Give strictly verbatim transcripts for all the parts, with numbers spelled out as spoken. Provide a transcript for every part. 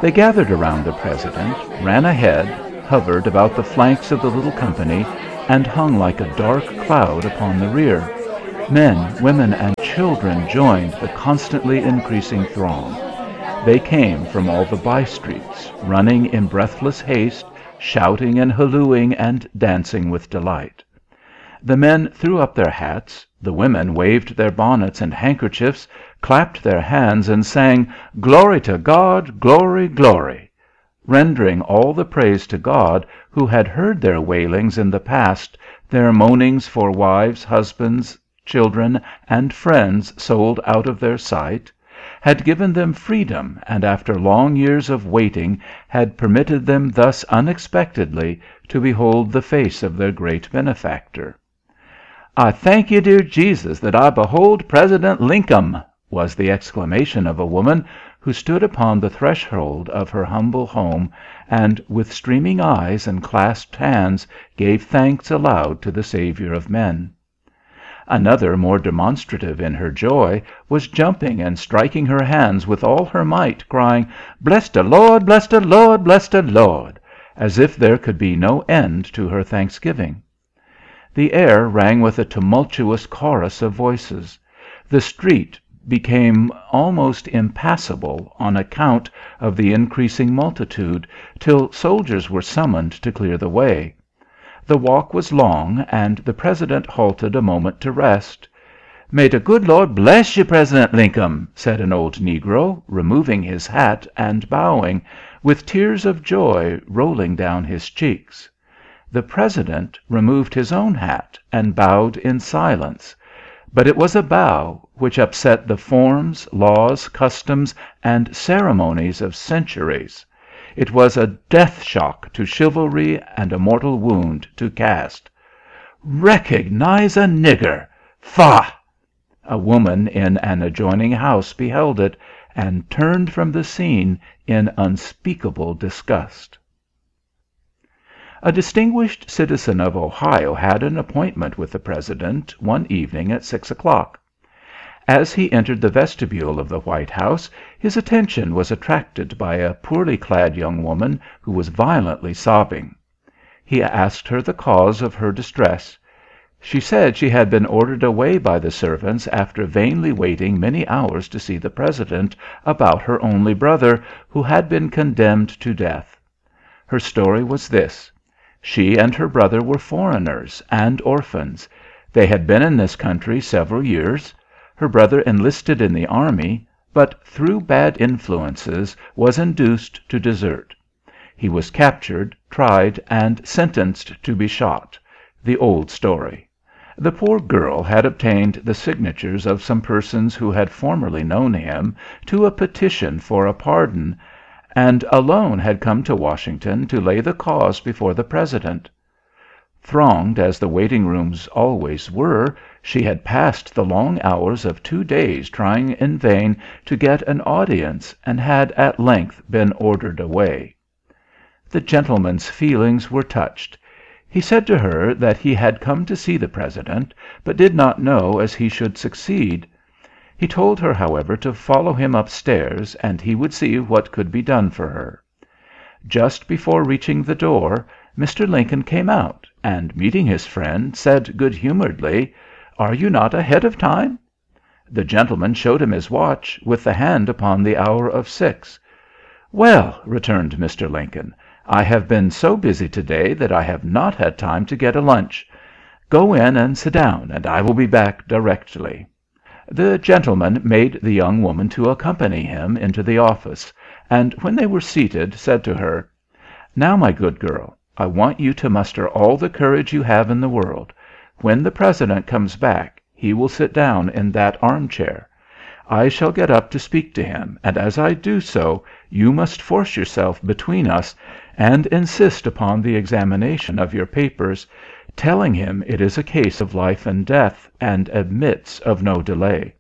They gathered around the President, ran ahead, hovered about the flanks of the little company, and hung like a dark cloud upon the rear. Men, women, and children joined the constantly increasing throng. They came from all the by-streets, running in breathless haste, shouting and hallooing and dancing with delight. The men threw up their hats, the women waved their bonnets and handkerchiefs, clapped their hands, and sang, "Glory to God, glory, glory," rendering all the praise to God, who had heard their wailings in the past, their moanings for wives, husbands, children, and friends sold out of their sight, had given them freedom, and after long years of waiting had permitted them thus unexpectedly to behold the face of their great benefactor. "I thank you, dear Jesus, that I behold President Lincoln," was the exclamation of a woman who stood upon the threshold of her humble home, and with streaming eyes and clasped hands gave thanks aloud to the Saviour of men. Another, more demonstrative in her joy, was jumping and striking her hands with all her might, crying, "Bless the Lord, bless the Lord, bless the Lord," as if there could be no end to her thanksgiving. The air rang with a tumultuous chorus of voices. The street became almost impassable on account of the increasing multitude, till soldiers were summoned to clear the way. The walk was long, and the President halted a moment to rest. "May the good Lord bless you, President Lincoln," said an old negro, removing his hat and bowing, with tears of joy rolling down his cheeks. The President removed his own hat and bowed in silence, but it was a bow which upset the forms, laws, customs, and ceremonies of centuries. It was a death shock to chivalry and a mortal wound to caste. "Recognize a nigger! Faugh!" A woman in an adjoining house beheld it, and turned from the scene in unspeakable disgust. A distinguished citizen of Ohio had an appointment with the President one evening at six o'clock. As he entered the vestibule of the White House, his attention was attracted by a poorly clad young woman who was violently sobbing. He asked her the cause of her distress. She said she had been ordered away by the servants after vainly waiting many hours to see the President about her only brother, who had been condemned to death. Her story was this. She and her brother were foreigners and orphans. They had been in this country several years. Her brother enlisted in the army, but through bad influences was induced to desert. He was captured, tried, and sentenced to be shot. The old story. The poor girl had obtained the signatures of some persons who had formerly known him to a petition for a pardon, and alone had come to Washington to lay the cause before the President. Thronged as the waiting rooms always were, she had passed the long hours of two days trying in vain to get an audience, and had at length been ordered away. The gentleman's feelings were touched. He said to her that he had come to see the President, but did not know as he should succeed. He told her, however, to follow him upstairs, and he would see what could be done for her. Just before reaching the door, Mister Lincoln came out, and meeting his friend, said good-humoredly, "Are you not ahead of time?" The gentleman showed him his watch, with the hand upon the hour of six. "Well," returned Mister Lincoln, "I have been so busy today that I have not had time to get a lunch. Go in and sit down, and I will be back directly." The gentleman made the young woman to accompany him into the office, and when they were seated, said to her, "Now, my good girl, I want you to muster all the courage you have in the world. When the President comes back, he will sit down in that armchair. I shall get up to speak to him, and as I do so, you must force yourself between us, and insist upon the examination of your papers, telling him it is a case of life and death, and admits of no delay."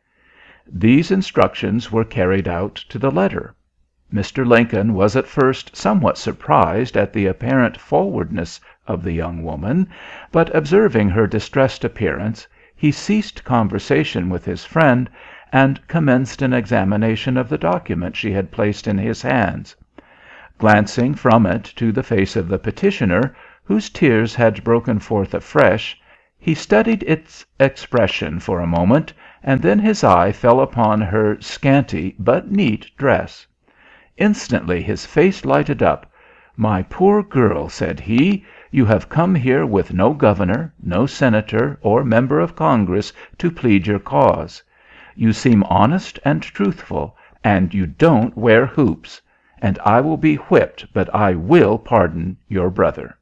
These instructions were carried out to the letter. Mister Lincoln was at first somewhat surprised at the apparent forwardness of the young woman, but observing her distressed appearance, he ceased conversation with his friend, and commenced an examination of the document she had placed in his hands. Glancing from it to the face of the petitioner, whose tears had broken forth afresh, he studied its expression for a moment, and then his eye fell upon her scanty but neat dress. Instantly his face lighted up. "My poor girl," said he, "you have come here with no governor, no senator, or member of Congress to plead your cause. You seem honest and truthful, and you don't wear hoops. And I will be whipped, but I will pardon your brother."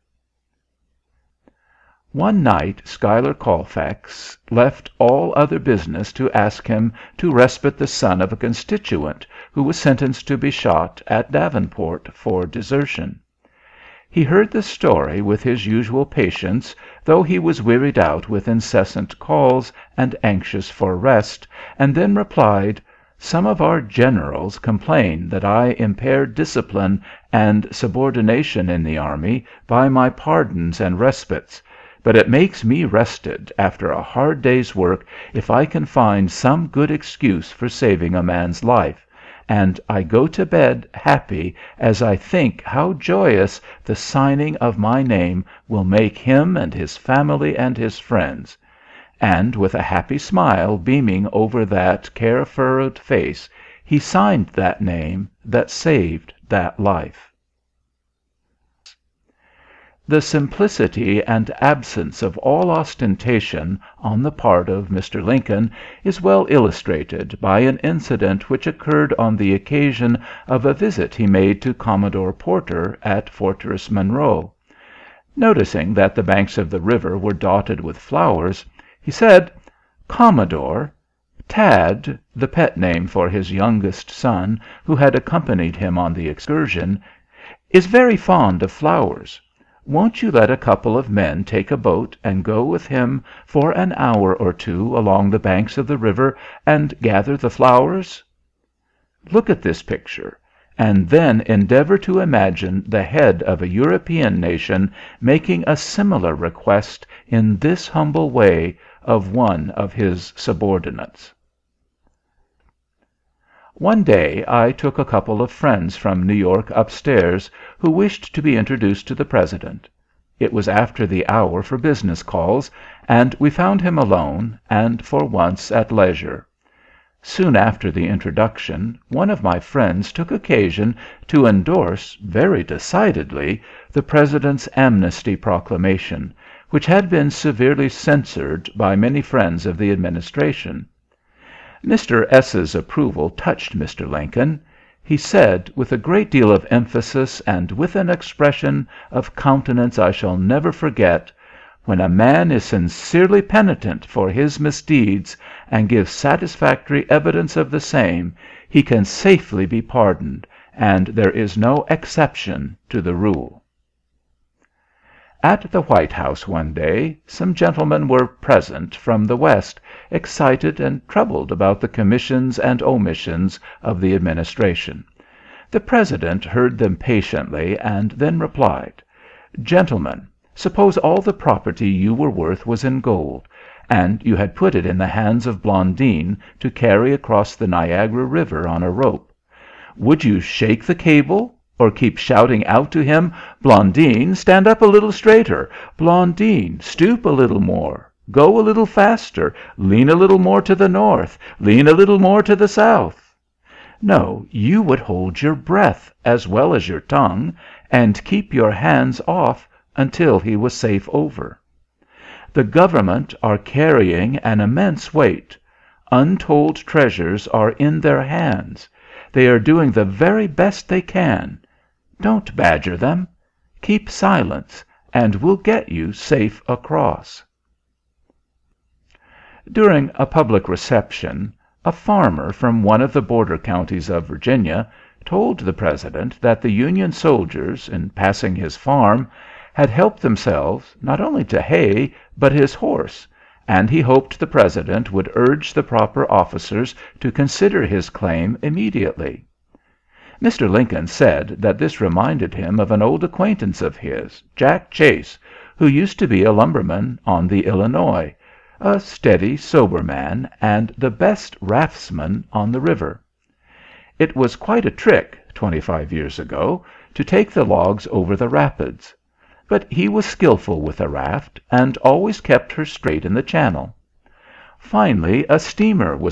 One night Schuyler Colfax left all other business to ask him to respite the son of a constituent who was sentenced to be shot at Davenport for desertion. He heard the story with his usual patience, though he was wearied out with incessant calls and anxious for rest, and then replied, "Some of our generals complain that I impair discipline and subordination in the army by my pardons and respites, but it makes me rested, after a hard day's work, if I can find some good excuse for saving a man's life, and I go to bed happy as I think how joyous the signing of my name will make him and his family and his friends." And with a happy smile beaming over that care-furrowed face, he signed that name that saved that life. The simplicity and absence of all ostentation on the part of Mister Lincoln is well illustrated by an incident which occurred on the occasion of a visit he made to Commodore Porter at Fortress Monroe. Noticing that the banks of the river were dotted with flowers, he said, "Commodore, Tad," the pet name for his youngest son, who had accompanied him on the excursion, "is very fond of flowers. Won't you let a couple of men take a boat and go with him for an hour or two along the banks of the river and gather the flowers?" Look at this picture, and then endeavor to imagine the head of a European nation making a similar request in this humble way of one of his subordinates. One day I took a couple of friends from New York upstairs who wished to be introduced to the President. It was after the hour for business calls, and we found him alone, and for once at leisure. Soon after the introduction, one of my friends took occasion to endorse very decidedly the President's amnesty proclamation, which had been severely censured by many friends of the administration. Mister S.'s approval touched Mister Lincoln. He said, with a great deal of emphasis and with an expression of countenance I shall never forget, "When a man is sincerely penitent for his misdeeds, and gives satisfactory evidence of the same, he can safely be pardoned, and there is no exception to the rule." At the White House one day some gentlemen were present from the West, excited and troubled about the commissions and omissions of the administration. The President heard them patiently, and then replied, "Gentlemen, suppose all the property you were worth was in gold, and you had put it in the hands of Blondin to carry across the Niagara River on a rope. Would you shake the cable, or keep shouting out to him, 'Blondin, stand up a little straighter! Blondin, stoop a little more! Go a little faster! Lean a little more to the north! Lean a little more to the south!' No, you would hold your breath as well as your tongue, and keep your hands off until he was safe over. The government are carrying an immense weight. Untold treasures are in their hands. They are doing the very best they can. Don't badger them. Keep silence, and we'll get you safe across." During a public reception, a farmer from one of the border counties of Virginia told the President that the Union soldiers, in passing his farm, had helped themselves not only to hay, but his horse, and he hoped the President would urge the proper officers to consider his claim immediately. Mister Lincoln said that this reminded him of an old acquaintance of his, Jack Chase, who used to be a lumberman on the Illinois, a steady, sober man, and the best raftsman on the river. It was quite a trick, twenty five years ago, to take the logs over the rapids. But he was skilful with a raft, and always kept her straight in the channel. Finally a steamer was